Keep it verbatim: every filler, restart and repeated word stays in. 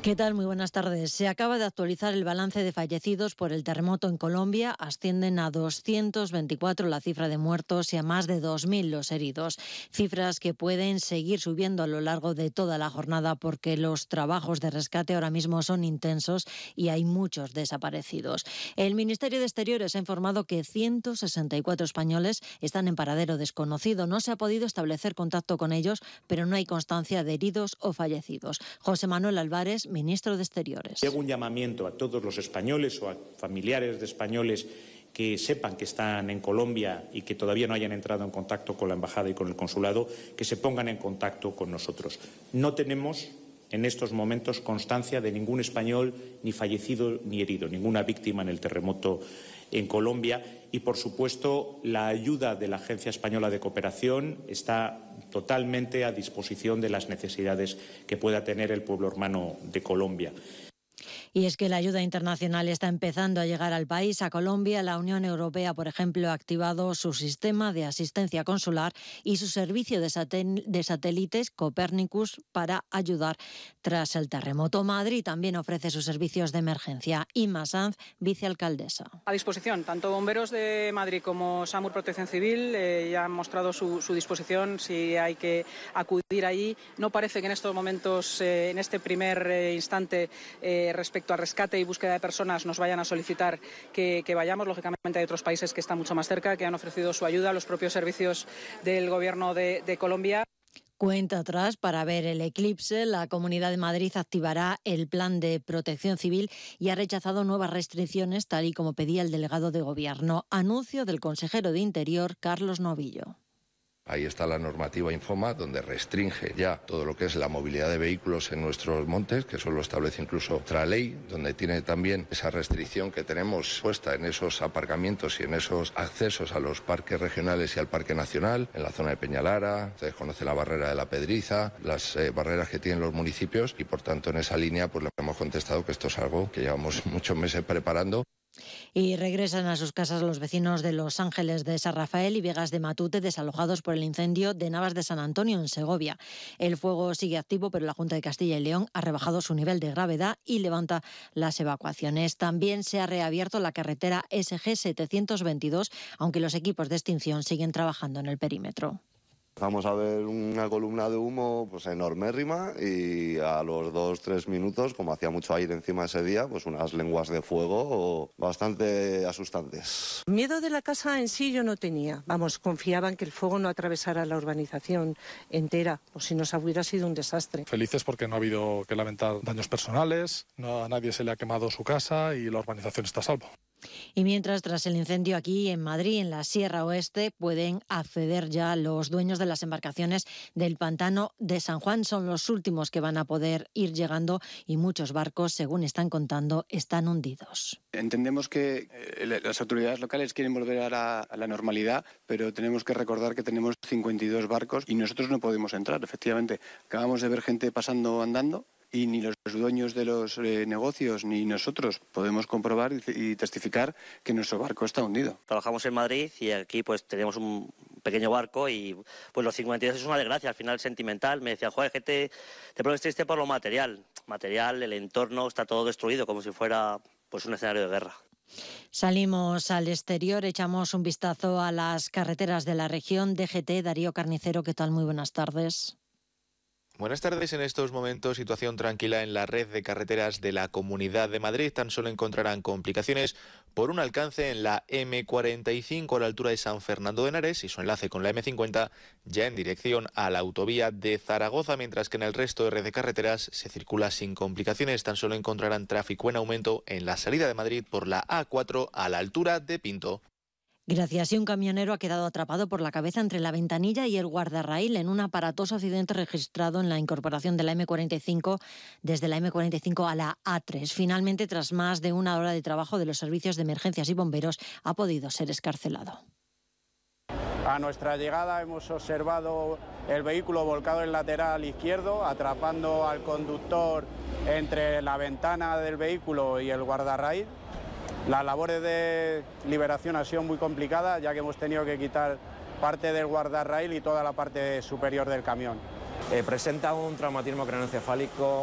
¿Qué tal? Muy buenas tardes. Se acaba de actualizar el balance de fallecidos por el terremoto en Colombia. Ascienden a doscientos veinticuatro la cifra de muertos y a más de dos mil los heridos. Cifras que pueden seguir subiendo a lo largo de toda la jornada porque los trabajos de rescate ahora mismo son intensos y hay muchos desaparecidos. El Ministerio de Exteriores ha informado que ciento sesenta y cuatro españoles están en paradero desconocido. No se ha podido establecer contacto con ellos, pero no hay constancia de heridos o fallecidos. José Manuel Álvarez, ministro de Exteriores. Hago un llamamiento a todos los españoles o a familiares de españoles que sepan que están en Colombia y que todavía no hayan entrado en contacto con la embajada y con el consulado, que se pongan en contacto con nosotros. No tenemos en estos momentos constancia de ningún español ni fallecido ni herido, ninguna víctima en el terremoto en Colombia y, por supuesto, la ayuda de la Agencia Española de Cooperación está totalmente a disposición de las necesidades que pueda tener el pueblo hermano de Colombia. Y es que la ayuda internacional está empezando a llegar al país, a Colombia. La Unión Europea, por ejemplo, ha activado su sistema de asistencia consular y su servicio de, satel- de satélites Copernicus para ayudar tras el terremoto. Madrid también ofrece sus servicios de emergencia. Inma Sanz, vicealcaldesa. A disposición, tanto bomberos de Madrid como SAMUR Protección Civil eh, ya han mostrado su, su disposición si hay que acudir allí. No parece que en estos momentos, eh, en este primer eh, instante, eh, respecto a rescate y búsqueda de personas nos vayan a solicitar que, que vayamos. Lógicamente hay otros países que están mucho más cerca, que han ofrecido su ayuda, los propios servicios del Gobierno de, de Colombia. Cuenta atrás para ver el eclipse. La Comunidad de Madrid activará el plan de protección civil y ha rechazado nuevas restricciones, tal y como pedía el delegado de Gobierno. Anuncio del consejero de Interior, Carlos Novillo. Ahí está la normativa Infoma, donde restringe ya todo lo que es la movilidad de vehículos en nuestros montes, que eso lo establece incluso otra ley, donde tiene también esa restricción que tenemos puesta en esos aparcamientos y en esos accesos a los parques regionales y al Parque Nacional, en la zona de Peñalara. Ustedes conocen la barrera de la Pedriza, las eh, barreras que tienen los municipios y, por tanto, en esa línea pues le hemos contestado que esto es algo que llevamos muchos meses preparando. Y regresan a sus casas los vecinos de Los Ángeles de San Rafael y Vegas de Matute, desalojados por el incendio de Navas de San Antonio, en Segovia. El fuego sigue activo, pero la Junta de Castilla y León ha rebajado su nivel de gravedad y levanta las evacuaciones. También se ha reabierto la carretera S G setecientos veintidós, aunque los equipos de extinción siguen trabajando en el perímetro. Vamos a ver una columna de humo pues enormérrima y a los dos, tres minutos, como hacía mucho aire encima ese día, pues unas lenguas de fuego bastante asustantes. Miedo de la casa en sí yo no tenía. Vamos, confiaban que el fuego no atravesara la urbanización entera, o si nos hubiera sido un desastre. Felices porque no ha habido que lamentar daños personales, no, a nadie se le ha quemado su casa y la urbanización está a salvo. Y mientras, tras el incendio aquí en Madrid, en la Sierra Oeste, pueden acceder ya los dueños de las embarcaciones del pantano de San Juan. Son los últimos que van a poder ir llegando y muchos barcos, según están contando, están hundidos. Entendemos que eh, las autoridades locales quieren volver a la, a la normalidad, pero tenemos que recordar que tenemos cincuenta y dos barcos y nosotros no podemos entrar. Efectivamente, acabamos de ver gente pasando andando. Y ni los dueños de los eh, negocios ni nosotros podemos comprobar y, y testificar que nuestro barco está hundido. Trabajamos en Madrid y aquí pues tenemos un pequeño barco y pues los cincuenta y dos es una desgracia, al final sentimental. Me decía, joder, gente, te pones triste por lo material. Material, el entorno está todo destruido como si fuera pues un escenario de guerra. Salimos al exterior, echamos un vistazo a las carreteras de la región. D G T, Darío Carnicero, ¿qué tal? Muy buenas tardes. Buenas tardes. En estos momentos, situación tranquila en la red de carreteras de la Comunidad de Madrid. Tan solo encontrarán complicaciones por un alcance en la eme cuarenta y cinco a la altura de San Fernando de Henares y su enlace con la eme cincuenta ya en dirección a la autovía de Zaragoza, mientras que en el resto de red de carreteras se circula sin complicaciones. Tan solo encontrarán tráfico en aumento en la salida de Madrid por la A cuatro a la altura de Pinto. Gracias. Y un camionero ha quedado atrapado por la cabeza entre la ventanilla y el guardarraíl en un aparatoso accidente registrado en la incorporación de la eme cuarenta y cinco desde la eme cuarenta y cinco a la A tres. Finalmente, tras más de una hora de trabajo de los servicios de emergencias y bomberos, ha podido ser excarcelado. A nuestra llegada hemos observado el vehículo volcado en lateral izquierdo, atrapando al conductor entre la ventana del vehículo y el guardarraíl. Las labores de liberación han sido muy complicadas, ya que hemos tenido que quitar parte del guardarraíl y toda la parte superior del camión. Eh, presenta un traumatismo craneoencefálico